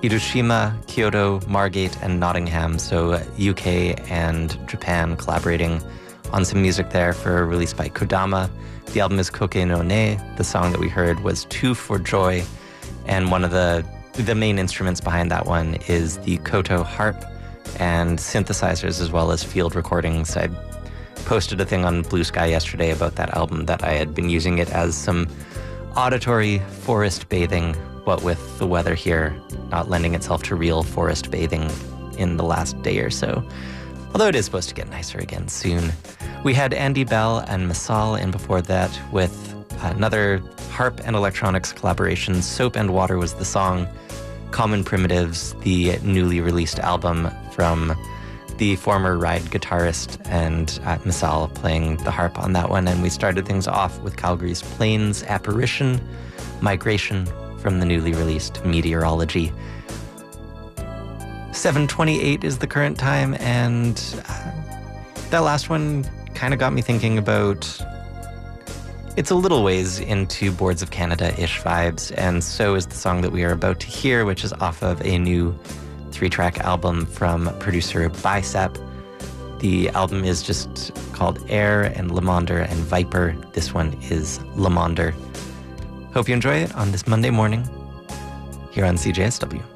Hiroshima, Kyoto, Margate, and Nottingham, so UK and Japan collaborating on some music there for a release by Kodama. The album is Koke no Ne. The song that we heard was Two for Joy, and one of the main instruments behind that one is the koto harp and synthesizers, as well as field recordings. I posted a thing on Blue Sky yesterday about that album, that I had been using it as some auditory forest bathing, what with the weather here not lending itself to real forest bathing in the last day or so. Although it is supposed to get nicer again soon. We had Andy Bell and Masal in before that with another harp and electronics collaboration. Soap and Water was the song. Common Primitives, the newly released album from the former Ride guitarist, and Masal playing the harp on that one. And we started things off with Calgary's Plains Apparition, Migration from the newly released Meteorology. 7:28 is the current time, and that last one kind of got me thinking about, it's a little ways into Boards of Canada-ish vibes, and so is the song that we are about to hear, which is off of a new 3-track album from producer Bicep. The album is just called Air and Lamonder and Viper. This one is Lamonder. Hope you enjoy it on this Monday morning here on CJSW.